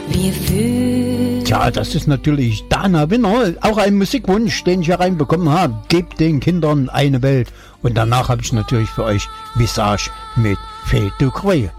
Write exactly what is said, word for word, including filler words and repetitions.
Wir fühlen. Tja, das ist natürlich Dana Winner, auch ein Musikwunsch, den ich hier reinbekommen habe. Gebt den Kindern eine Welt. Und danach habe ich natürlich für euch Visage mit Fade to Grey.